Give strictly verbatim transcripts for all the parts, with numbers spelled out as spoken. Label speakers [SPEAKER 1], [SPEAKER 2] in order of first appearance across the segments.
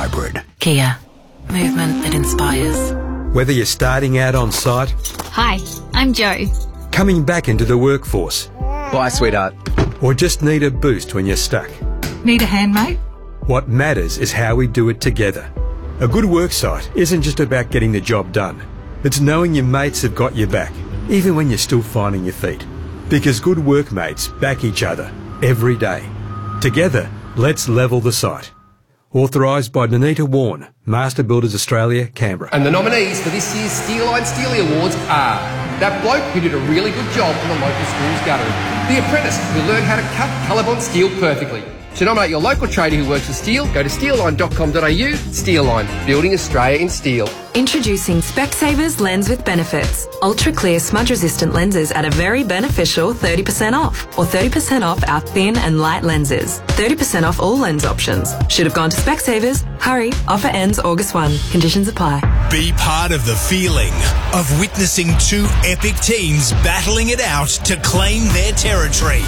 [SPEAKER 1] hybrid.
[SPEAKER 2] Kia. Movement that inspires.
[SPEAKER 3] Whether you're starting out on site...
[SPEAKER 4] Hi, I'm Joe.
[SPEAKER 3] Coming back into the workforce.
[SPEAKER 5] Bye, sweetheart.
[SPEAKER 3] Or just need a boost when you're stuck.
[SPEAKER 6] Need a hand, mate?
[SPEAKER 3] What matters is how we do it together. A good worksite isn't just about getting the job done. It's knowing your mates have got your back, even when you're still finding your feet. Because good workmates back each other every day. Together, let's level the site. Authorised by Danita Warren, Master Builders Australia, Canberra.
[SPEAKER 7] And the nominees for this year's Steeline Steely Awards are that bloke who did a really good job on the local school's guttering, the apprentice who learned how to cut Colorbond steel perfectly. To nominate your local trader who works with steel, go to steelline dot com dot a u. Steelline, building Australia in steel.
[SPEAKER 8] Introducing Specsavers Lens with Benefits. Ultra clear smudge resistant lenses at a very beneficial thirty percent off. Or thirty percent off our thin and light lenses. thirty percent off all lens options. Should have gone to Specsavers. Hurry, offer ends August first. Conditions apply.
[SPEAKER 9] Be part of the feeling of witnessing two epic teams battling it out to claim their territory.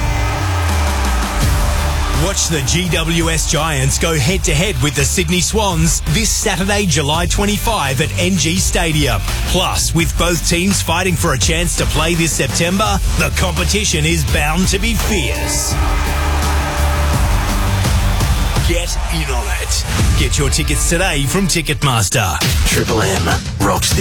[SPEAKER 9] Watch the G W S Giants go head-to-head with the Sydney Swans this Saturday, July twenty-fifth at N G Stadium. Plus, with both teams fighting for a chance to play this September, the competition is bound to be fierce. Get in on it. Get your tickets today from Ticketmaster.
[SPEAKER 1] Triple M rocks this.